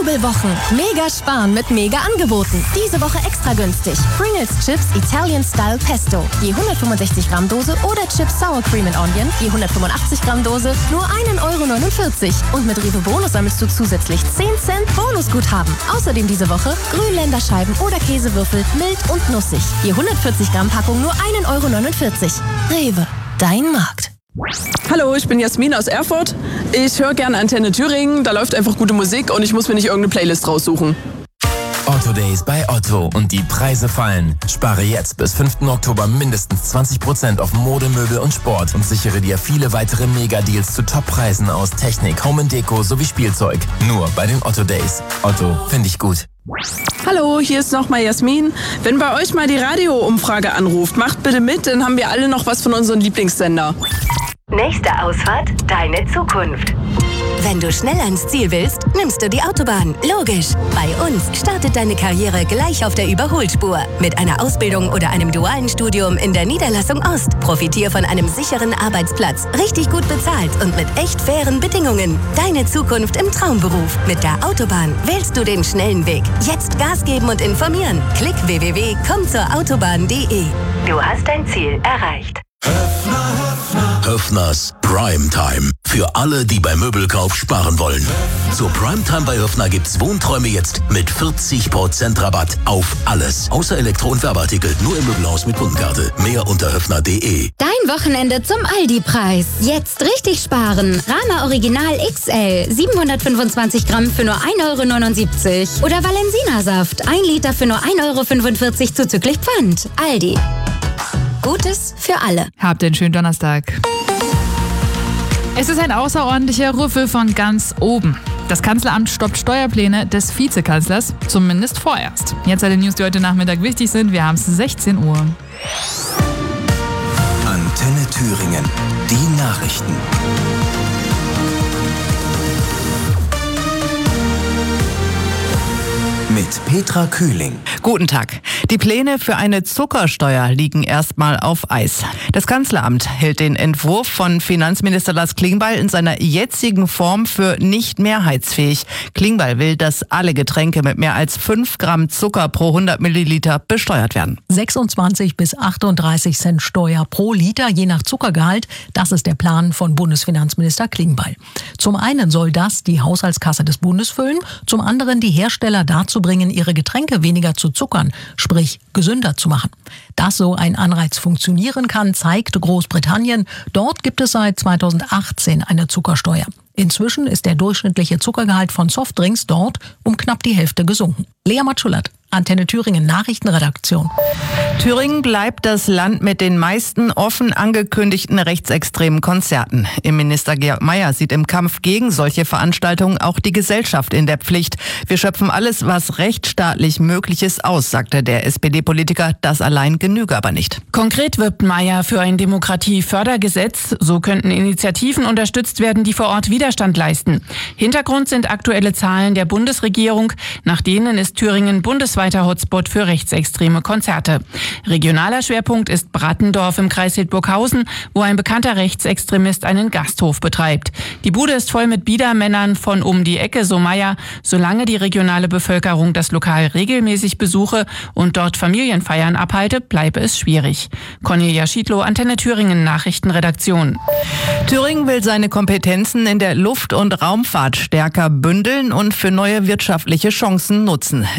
Jubelwochen. Mega sparen mit mega Angeboten. Diese Woche extra günstig. Pringles Chips Italian Style Pesto. Je 165 Gramm Dose oder Chips Sour Cream and Onion. Je 185 Gramm Dose nur 1,49 €. Und mit Rewe Bonus sammelst du zusätzlich 10 Cent Bonusguthaben. Außerdem diese Woche Grünländerscheiben oder Käsewürfel mild und nussig. Je 140 Gramm Packung nur 1,49 €. Rewe, dein Markt. Hallo, ich bin Jasmin aus Erfurt. Ich höre gerne Antenne Thüringen, da läuft einfach gute Musik und ich muss mir nicht irgendeine Playlist raussuchen. Otto Days bei Otto und die Preise fallen. Spare jetzt bis 5. Oktober mindestens 20% auf Mode, Möbel und Sport und sichere dir viele weitere Mega-Deals zu Top-Preisen aus Technik, Home & Deko sowie Spielzeug. Nur bei den Otto Days. Otto, finde ich gut. Hallo, hier ist nochmal Jasmin. Wenn bei euch mal die Radio-Umfrage anruft, macht bitte mit, dann haben wir alle noch was von unserem Lieblingssender. Nächste Ausfahrt, deine Zukunft. Wenn du schnell ans Ziel willst, nimmst du die Autobahn. Logisch. Bei uns startet deine Karriere gleich auf der Überholspur. Mit einer Ausbildung oder einem dualen Studium in der Niederlassung Ost. Profitier von einem sicheren Arbeitsplatz, richtig gut bezahlt und mit echt fairen Bedingungen. Deine Zukunft im Traumberuf. Mit der Autobahn wählst du den schnellen Weg. Jetzt Gas geben und informieren. Klick www.kommzurautobahn.de. Du hast dein Ziel erreicht. Höffners Primetime. Für alle, die beim Möbelkauf sparen wollen. Zur Primetime bei Höffner gibt's Wohnträume jetzt mit 40% Rabatt auf alles. Außer Elektro- und Werbeartikel. Nur im Möbelhaus mit Kundenkarte. Mehr unter höffner.de. Dein Wochenende zum Aldi-Preis. Jetzt richtig sparen. Rama Original XL. 725 Gramm für nur 1,79 € Oder Valensina-Saft. 1 Liter für nur 1,45 € zuzüglich Pfand. Aldi. Gutes für alle. Habt einen schönen Donnerstag. Es ist ein außerordentlicher Rüffel von ganz oben. Das Kanzleramt stoppt Steuerpläne des Vizekanzlers, zumindest vorerst. Jetzt alle News, die heute Nachmittag wichtig sind. Wir haben es 16 Uhr. Antenne Thüringen. Die Nachrichten. Mit Petra Kühling. Guten Tag. Die Pläne für eine Zuckersteuer liegen erstmal auf Eis. Das Kanzleramt hält den Entwurf von Finanzminister Lars Klingbeil in seiner jetzigen Form für nicht mehrheitsfähig. Klingbeil will, dass alle Getränke mit mehr als 5 Gramm Zucker pro 100 Milliliter besteuert werden. 26 bis 38 Cent Steuer pro Liter, je nach Zuckergehalt. Das ist der Plan von Bundesfinanzminister Klingbeil. Zum einen soll das die Haushaltskasse des Bundes füllen, zum anderen die Hersteller dazu bringen, ihre Getränke weniger zu zuckern, sprich gesünder zu machen. Dass so ein Anreiz funktionieren kann, zeigt Großbritannien. Dort gibt es seit 2018 eine Zuckersteuer. Inzwischen ist der durchschnittliche Zuckergehalt von Softdrinks dort um knapp die Hälfte gesunken. Lea Matschulat, Antenne Thüringen Nachrichtenredaktion. Thüringen bleibt das Land mit den meisten offen angekündigten rechtsextremen Konzerten. Innenminister Georg Mayer sieht im Kampf gegen solche Veranstaltungen auch die Gesellschaft in der Pflicht. Wir schöpfen alles, was rechtsstaatlich möglich ist, aus, sagte der SPD-Politiker. Das allein genüge aber nicht. Konkret wirbt Mayer für ein Demokratiefördergesetz. So könnten Initiativen unterstützt werden, die vor Ort Widerstand leisten. Hintergrund sind aktuelle Zahlen der Bundesregierung. Nach denen ist Thüringen bundesweiter Hotspot für rechtsextreme Konzerte. Regionaler Schwerpunkt ist Brattendorf im Kreis Hildburghausen, wo ein bekannter Rechtsextremist einen Gasthof betreibt. Die Bude ist voll mit Biedermännern von um die Ecke, so Mayer. Solange die regionale Bevölkerung das Lokal regelmäßig besuche und dort Familienfeiern abhalte, bleibe es schwierig. Cornelia Schiedlow, Antenne Thüringen Nachrichtenredaktion. Thüringen will seine Kompetenzen in der Luft- und Raumfahrt stärker bündeln und für neue wirtschaftliche Chancen nutzen.